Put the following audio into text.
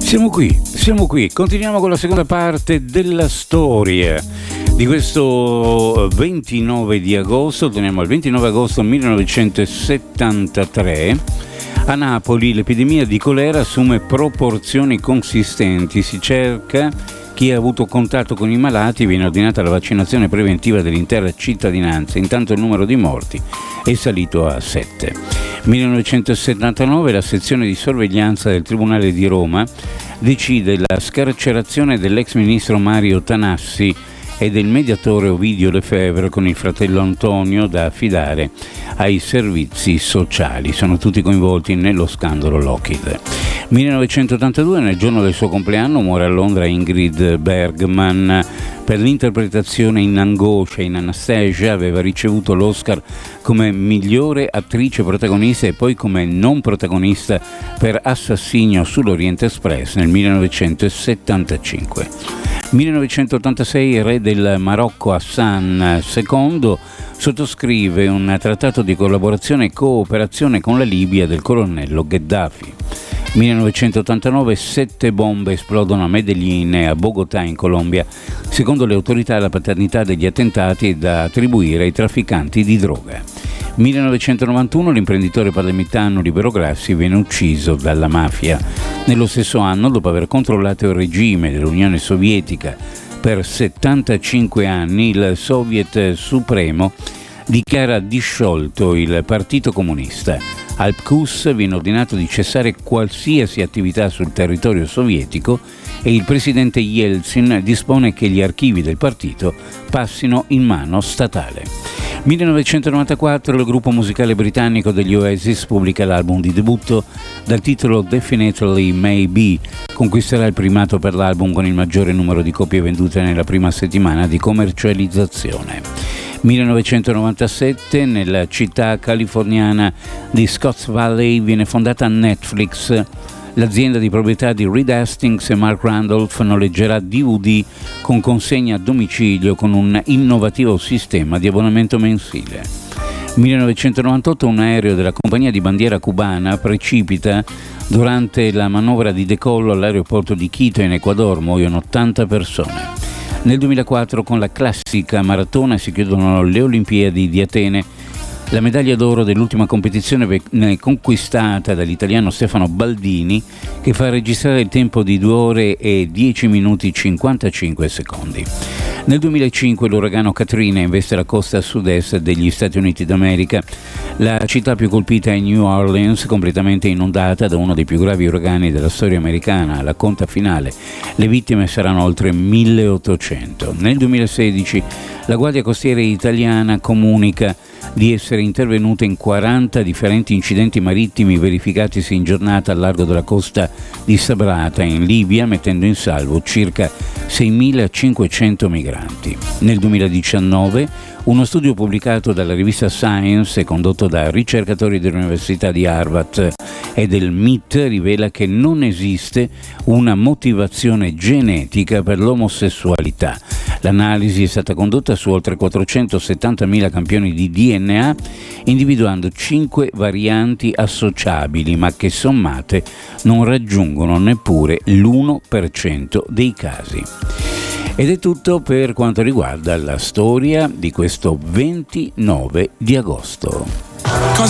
Siamo qui, continuiamo con la seconda parte della storia di questo 29 di agosto, torniamo al 29 agosto 1973. A Napoli l'epidemia di colera assume proporzioni consistenti, si cerca chi ha avuto contatto con i malati, viene ordinata la vaccinazione preventiva dell'intera cittadinanza, intanto il numero di morti è salito a 7. 1979 la sezione di sorveglianza del Tribunale di Roma decide la scarcerazione dell'ex ministro Mario Tanassi e del mediatore Ovidio Lefebvre con il fratello Antonio da affidare ai servizi sociali. Sono tutti coinvolti nello scandalo Lockheed. 1982, nel giorno del suo compleanno, muore a Londra Ingrid Bergman. Per l'interpretazione in Angoscia in Anastasia aveva ricevuto l'Oscar come migliore attrice protagonista e poi come non protagonista per Assassinio sull'Orient Express nel 1975. 1986 il re del Marocco Hassan II sottoscrive un trattato di collaborazione e cooperazione con la Libia del colonnello Gheddafi. 1989 7 bombe esplodono a Medellin e a Bogotà in Colombia. Secondo le autorità la paternità degli attentati è da attribuire ai trafficanti di droga. 1991 l'imprenditore palermitano Libero Grassi viene ucciso dalla mafia. Nello stesso anno, dopo aver controllato il regime dell'Unione Sovietica per 75 anni, il Soviet Supremo dichiara disciolto il Partito Comunista. Alp Kus viene ordinato di cessare qualsiasi attività sul territorio sovietico e il presidente Yeltsin dispone che gli archivi del partito passino in mano statale. 1994 il gruppo musicale britannico degli Oasis pubblica l'album di debutto dal titolo Definitely Maybe. Conquisterà il primato per l'album con il maggiore numero di copie vendute nella prima settimana di commercializzazione. 1997 nella città californiana di Scotts Valley viene fondata Netflix. L'azienda di proprietà di Reed Hastings e Mark Randolph noleggerà DVD con consegna a domicilio con un innovativo sistema di abbonamento mensile. 1998 un aereo della compagnia di bandiera cubana precipita durante la manovra di decollo all'aeroporto di Quito in Ecuador, muoiono 80 persone. Nel 2004 con la classica maratona si chiudono le Olimpiadi di Atene. La medaglia d'oro dell'ultima competizione viene conquistata dall'italiano Stefano Baldini, che fa registrare il tempo di 2 ore e 10 minuti 55 secondi. Nel 2005 l'uragano Katrina investe la costa sud-est degli Stati Uniti d'America. La città più colpita è New Orleans, completamente inondata da uno dei più gravi uragani della storia americana. Alla conta finale le vittime saranno oltre 1800. Nel 2016 la Guardia Costiera italiana comunica di essere intervenuta in 40 differenti incidenti marittimi verificatisi in giornata al largo della costa di Sabrata in Libia, mettendo in salvo circa 6.500 migranti. Nel 2019 uno studio pubblicato dalla rivista Science e condotto da ricercatori dell'Università di Harvard e del MIT rivela che non esiste una motivazione genetica per l'omosessualità. L'analisi è stata condotta su oltre 470.000 campioni di DNA, individuando 5 varianti associabili, ma che sommate non raggiungono neppure l'1% dei casi. Ed è tutto per quanto riguarda la storia di questo 29 di agosto.